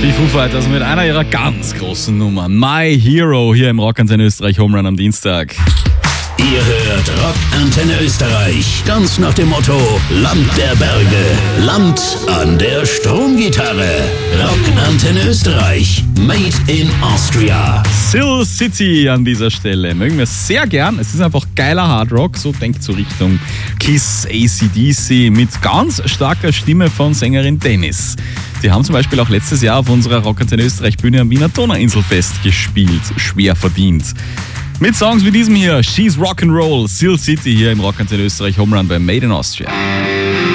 Die Foo Fighters mit einer ihrer ganz großen Nummern. My Hero hier im Rockantenne Österreich Home Run am Dienstag. Ihr hört Rockantenne Österreich, ganz nach dem Motto Land der Berge, Land an der Stromgitarre. Rockantenne Österreich, made in Austria. Sill City an dieser Stelle. Mögen wir sehr gern. Es ist einfach geiler Hardrock. So denkt so Richtung Kiss, AC/DC mit ganz starker Stimme von Sängerin Dennis. Die haben zum Beispiel auch letztes Jahr auf unserer Rockantenne Österreich Bühne am Wiener Donauinselfest gespielt. Schwer verdient. Mit Songs wie diesem hier, She's Rock'n'Roll, Sill City hier im Rockantenne Österreich Home Run bei Made in Austria.